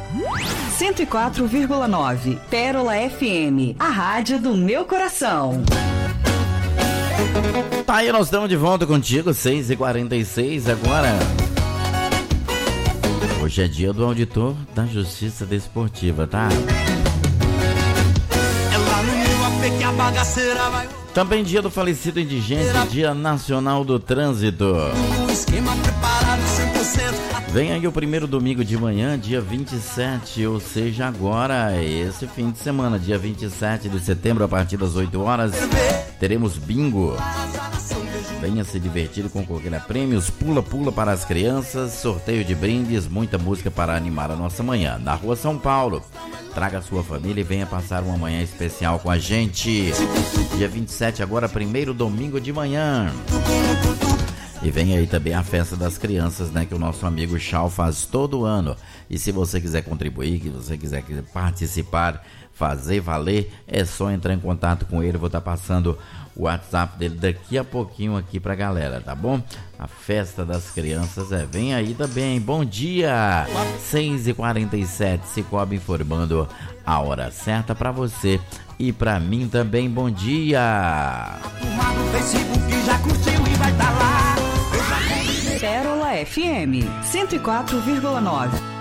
104,9 Pérola FM, a rádio do meu coração. Tá aí, nós estamos de volta contigo, 6h46 agora. Hoje é dia do auditor da Justiça Desportiva, tá? Também dia do falecido indigente, dia nacional do trânsito. Vem aí o primeiro domingo de manhã, dia 27, ou seja, agora, esse fim de semana, dia 27 de setembro, a partir das 8 horas, teremos bingo. Venha se divertir e concorrer a prêmios, pula-pula para as crianças, sorteio de brindes, muita música para animar a nossa manhã. Na Rua São Paulo, traga a sua família e venha passar uma manhã especial com a gente. Dia 27 agora, primeiro domingo de manhã. E vem aí também a festa das crianças, né, que o nosso amigo Chau faz todo ano. E se você quiser contribuir, que você quiser participar, fazer valer, é só entrar em contato com ele. Vou estar passando o WhatsApp dele daqui a pouquinho aqui pra galera, tá bom? A festa das crianças vem aí também. Bom dia! 6h47, Cicobi informando a hora certa pra você e pra mim também. Bom dia! Pérola FM 104,9.